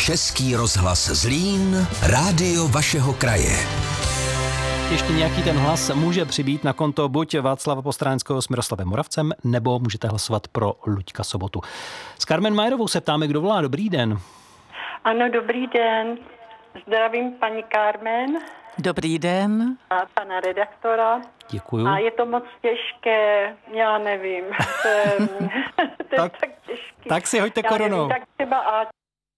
Český rozhlas Zlín, rádio vašeho kraje. Ještě nějaký ten hlas může přibýt na konto buď Václava Postráneckého s Miroslavem Moravcem, nebo můžete hlasovat pro Luďka Sobotu. S Carmen Majerovou se ptáme, kdo volá. Dobrý den. Ano, dobrý den. Zdravím paní Carmen. Dobrý den. A pana redaktora. Děkuju. A je to moc těžké, já nevím. To je tak těžký. Tak si hoďte koronou. Tak třeba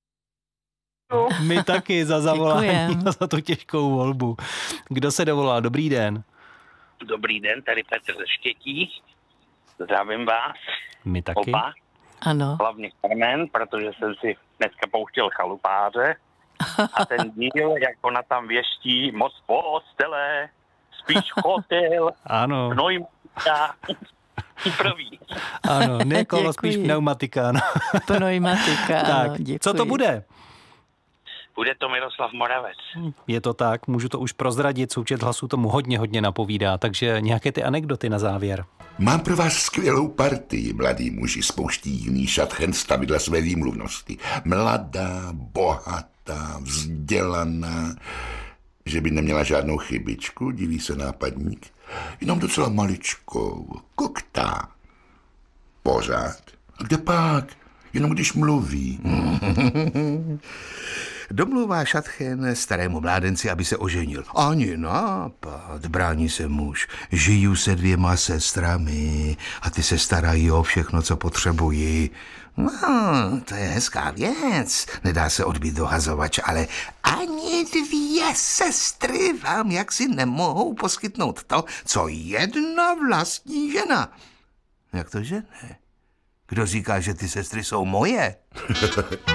My taky za zavolání a za tu těžkou volbu. Kdo se dovolá? Dobrý den. Dobrý den, tady Petr ze Štětí. Zdravím vás. My taky. Oba. Ano. Hlavně Carmen, protože jsem si dneska pouštěl Chalupáře. A ten díl, jak ona tam věští, moc postele, spíš hotel, Ano. pneumatika, prvý. Ano, ne kolo, spíš pneumatika. No. Pneumatika, Tak, ano, děkuji. co to bude? Bude to Miroslav Moravec. Je to tak, můžu to už prozradit, součet hlasů tomu hodně napovídá, takže nějaké ty anekdoty na závěr. Mám pro vás skvělou partii, mladí muži, spouští jiný šatchen stavidla své výmluvnosti. Mladá, bohatá, vzdělaná, že by neměla žádnou chybičku, diví se nápadník. Jenom docela maličkou, koktá. Pořád. A kde pak? Jenom když mluví. Domluvá šatchen starému mládenci, aby se oženil. Ani nápad, brání se muž. Žiju se 2 sestrami a ty se starají o všechno, co potřebují. No, to je hezká věc. Nedá se odbít dohazovač, ale ani 2 sestry vám jaksi nemohou poskytnout to, co jedna vlastní žena. Jak to, že ne? Kdo říká, že ty sestry jsou moje?